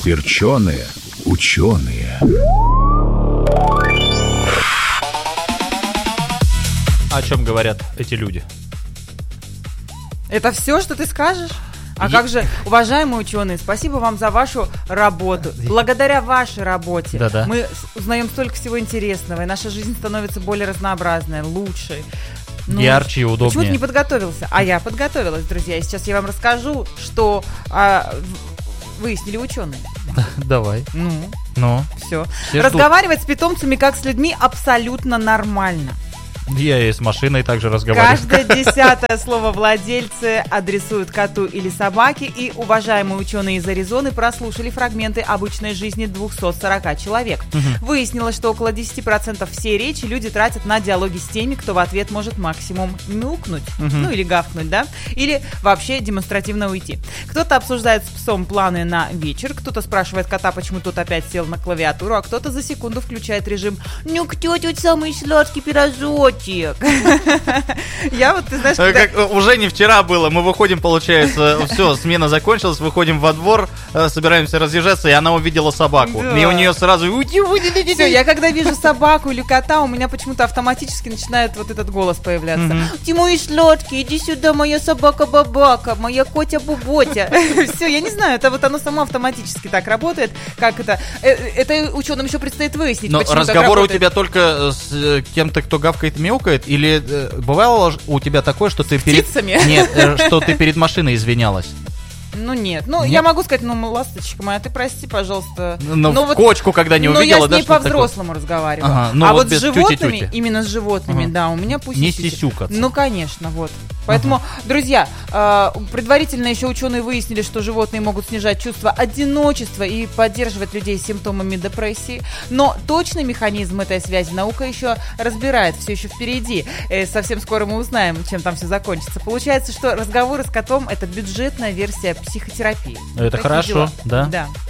Перченые ученые. О чем говорят эти люди? Это все, что ты скажешь? А как же, уважаемые ученые, спасибо вам за вашу работу. Благодаря вашей работе мы узнаем столько всего интересного, и наша жизнь становится более разнообразной, лучше. Ярче и удобнее. Почему ты не подготовился? А я подготовилась, друзья. И сейчас я вам расскажу, что выяснили ученые. Давай. Все. Разговаривать с питомцами, как с людьми, абсолютно нормально. Я и с машиной также разговариваю. Каждое 10-е слово владельцы адресуют коту или собаке, и уважаемые ученые из Аризоны прослушали фрагменты обычной жизни 240 человек. Выяснилось, что около 10% всей речи люди тратят на диалоги с теми, кто в ответ может максимум мяукнуть, или гавкнуть, или вообще демонстративно уйти. Кто-то обсуждает с псом планы на вечер, кто-то спрашивает кота, почему тот опять сел на клавиатуру, а кто-то за секунду включает режим «Ну, кто тут самый сладкий пирожок?» Я вот, ты знаешь, как уже не вчера было. Мы выходим, получается, все, смена закончилась, выходим во двор, собираемся разъезжаться, и она увидела собаку. И у нее сразу... Все, я когда вижу собаку или кота, у меня почему-то автоматически начинает вот этот голос появляться. Ты мой сладкий, иди сюда, моя собака-бабака, моя котя-буботя. Все, я не знаю, это вот оно само автоматически так работает. Как это? Это ученым еще предстоит выяснить. Но разговоры у тебя только с кем-то, кто гавкает, мяукает, или бывало у тебя такое, что ты что ты перед машиной извинялась? Нет. Я могу сказать, ласточка моя, ты прости, пожалуйста. В кочку, когда не увидела, я с ней по-взрослому разговаривала. А вот с животными, именно с животными, у меня пусть не сисюкаться. Конечно, вот. Поэтому, друзья, предварительно еще ученые выяснили, что животные могут снижать чувство одиночества и поддерживать людей с симптомами депрессии. Но точный механизм этой связи наука еще разбирает, все еще впереди. Совсем скоро мы узнаем, чем там все закончится. Получается, что разговоры с котом – это бюджетная версия психотерапии. Это хорошо, да.